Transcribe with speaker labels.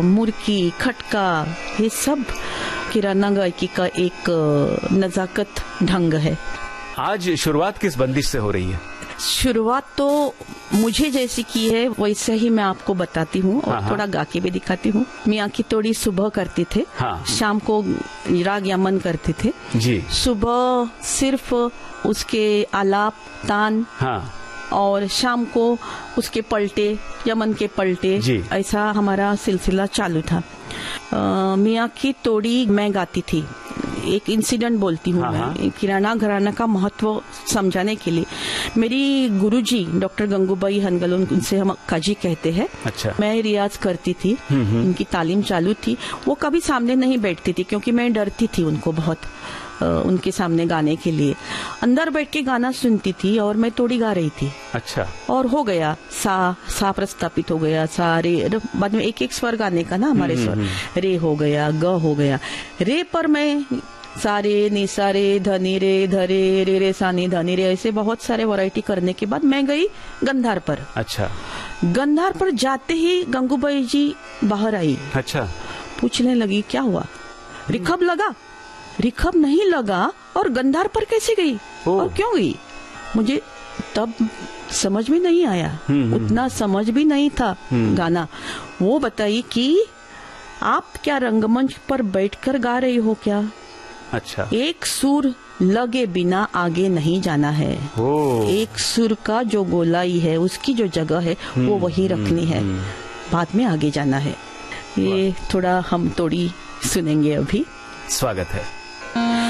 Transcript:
Speaker 1: मुर्की, खटका, ये सब किराना गायकी का एक नजाकत ढंग है।
Speaker 2: आज शुरुआत किस बंदिश से हो रही है?
Speaker 1: शुरुआत तो मुझे जैसी की है वैसे ही मैं आपको बताती हूँ और थोड़ा गा के भी दिखाती हूँ। मियाँ की तोड़ी सुबह करते थे, शाम को राग यमन करते थे
Speaker 2: जी।
Speaker 1: सुबह सिर्फ उसके आलाप तान, और शाम को उसके पलटे, यमन के पलटे, ऐसा हमारा सिलसिला चालू था। मियाँ की तोड़ी मैं गाती थी। एक इंसिडेंट बोलती हूँ मैं किराना घराना का महत्व समझाने के लिए। मेरी गुरुजी डॉक्टर गंगूबाई हनगल, उनसे हम अक्का जी कहते हैं।
Speaker 2: अच्छा।
Speaker 1: मैं रियाज करती थी, उनकी तालीम चालू थी। वो कभी सामने नहीं बैठती थी क्योंकि मैं डरती थी उनको बहुत, उनके सामने गाने के लिए। अंदर बैठ के गाना सुनती थी और मैं तोड़ी गा रही थी।
Speaker 2: अच्छा।
Speaker 1: और हो गया सा प्रस्थापित हो गया, सा रे, बाद में एक एक स्वर गाने का ना हमारे स्वर, रे हो गया, ग हो गया, रे पर मैं सारे नि सारे धनी रे धरे रे रे सानी धनी रे, ऐसे बहुत सारे वैरायटी करने के बाद मैं गई गंधार पर।
Speaker 2: अच्छा।
Speaker 1: गंधार पर जाते ही गंगूबाई जी बाहर आई।
Speaker 2: अच्छा।
Speaker 1: पूछने लगी क्या हुआ, रिखब लगा? रिखब नहीं लगा और गंधार पर कैसे गई और क्यों गई? मुझे तब समझ में नहीं आया, उतना समझ भी नहीं था गाना। वो बताई कि आप क्या रंगमंच पर बैठकर गा रही हो क्या?
Speaker 2: अच्छा।
Speaker 1: एक सुर लगे बिना आगे नहीं जाना है। एक सुर का जो गोलाई है, उसकी जो जगह है वो वही रखनी है, बाद में आगे जाना है। ये थोड़ा हम तोड़ी सुनेंगे अभी।
Speaker 2: स्वागत है।